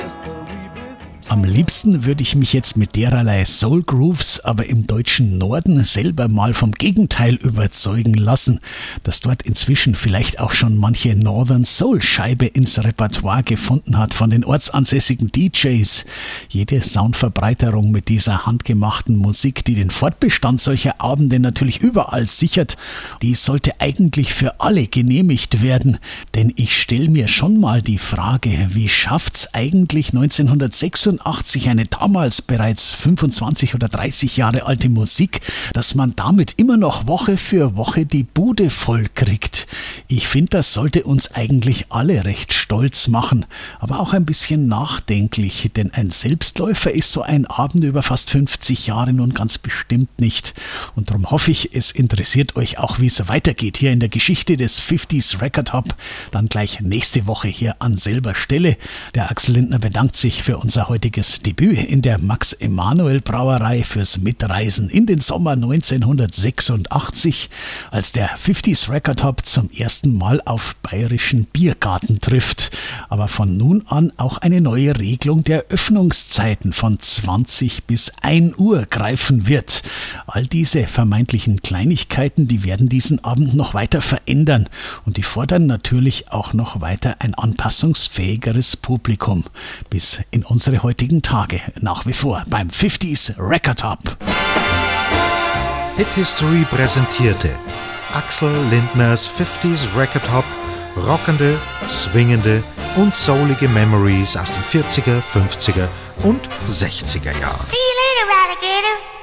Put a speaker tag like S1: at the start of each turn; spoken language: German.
S1: Am liebsten würde ich mich jetzt mit dererlei Soul Grooves aber im deutschen Norden selber mal vom Gegenteil überzeugen lassen, dass dort inzwischen vielleicht auch schon manche Northern Soul Scheibe ins Repertoire gefunden hat von den ortsansässigen DJs. Jede Soundverbreiterung mit dieser handgemachten Musik, die den Fortbestand solcher Abende natürlich überall sichert, die sollte eigentlich für alle genehmigt werden, denn ich stelle mir schon mal die Frage, wie schafft's eigentlich 1986 eine damals bereits 25 oder 30 Jahre alte Musik, dass man damit immer noch Woche für Woche die Bude voll kriegt. Ich finde, das sollte uns eigentlich alle recht stolz machen, aber auch ein bisschen nachdenklich, denn ein Selbstläufer ist so ein Abend über fast 50 Jahre nun ganz bestimmt nicht. Und darum hoffe ich, es interessiert euch auch, wie es weitergeht hier in der Geschichte des 50s Record Hop, dann gleich nächste Woche hier an selber Stelle. Der Axel Lindner bedankt sich für unser heutiges Debüt in der Max-Emanuel-Brauerei fürs Mitreisen in den Sommer 1986, als der 50s Record Hop zum ersten Mal auf bayerischen Biergarten trifft. Aber von nun an auch eine neue Regelung der Öffnungszeiten von 20 bis 1 Uhr greifen wird. All diese vermeintlichen Kleinigkeiten, die werden diesen Abend noch weiter verändern und die fordern natürlich auch noch weiter ein anpassungsfähigeres Publikum. Bis in unsere heutigen Tage nach wie vor beim 50s Record Hop.
S2: Hit History präsentierte Axel Lindners 50s Record Hop, rockende, swingende und soulige Memories aus den 40er, 50er und 60er Jahren.
S3: See you later, Alligator.